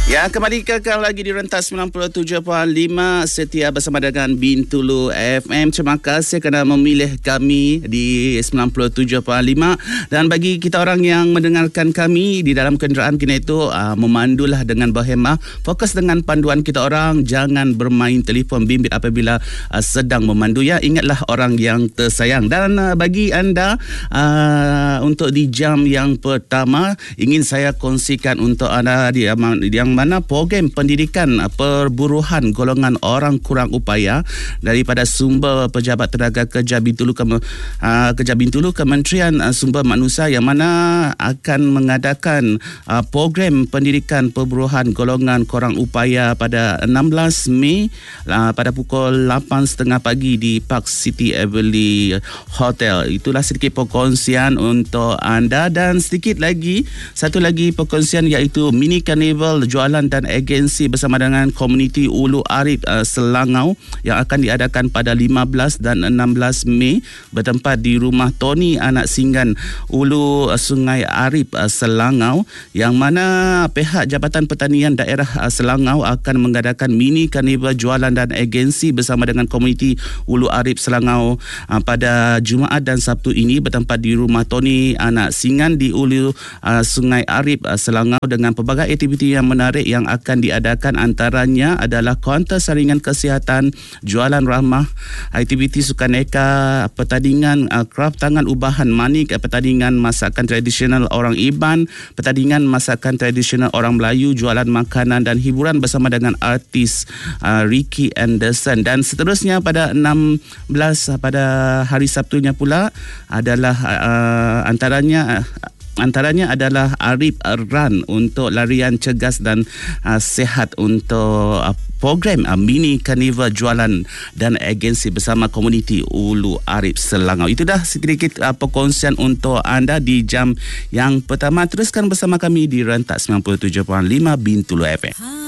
Ya, kembali kekal lagi di rentas 97.5 setia bersama dengan Bintulu FM. Terima kasih kerana memilih kami di 97.5. Dan bagi kita orang yang mendengarkan kami di dalam kenderaan kini itu, memandulah dengan berhemah. Fokus dengan panduan kita orang. Jangan bermain telefon bimbit apabila sedang memandu. Ya, ingatlah orang yang tersayang. Dan bagi anda, untuk di jam yang pertama, ingin saya kongsikan untuk anda yang mana program pendidikan perburuhan golongan orang kurang upaya daripada sumber Pejabat Tenaga Kerja Bintulu Kementerian Sumber Manusia yang mana akan mengadakan program pendidikan perburuhan golongan kurang upaya pada 16 Mei pada pukul 8.30 pagi di Park City Everly Hotel. Itulah sedikit perkongsian untuk anda. Dan satu lagi perkongsian iaitu mini carnival jualan dan agensi bersama dengan komuniti Ulu Arip Selangau yang akan diadakan pada 15 dan 16 Mei bertempat di rumah Tony Anak Singgan Ulu Sungai Arip Selangau, yang mana pihak Jabatan Pertanian Daerah Selangau akan mengadakan mini carnival jualan dan agensi bersama dengan komuniti Ulu Arip Selangau pada Jumaat dan Sabtu ini bertempat di rumah Tony Anak Singgan di Ulu Sungai Arip Selangau dengan pelbagai aktiviti yang menarik yang akan diadakan. Antaranya adalah kaunter saringan kesihatan, jualan ramah, aktiviti sukaneka, pertandingan kraf tangan ubahan manik, pertandingan masakan tradisional orang Iban, pertandingan masakan tradisional orang Melayu, jualan makanan dan hiburan bersama dengan artis Ricky Anderson. Dan seterusnya pada 16 pada hari Sabtunya pula adalah antaranya adalah Arif Run untuk larian cegas dan sehat untuk program mini carnival jualan dan agensi bersama komuniti Ulu Arip Selangau. Itu dah sedikit perkongsian untuk anda di jam yang pertama. Teruskan bersama kami di rentak 97.5 Bintulu FM.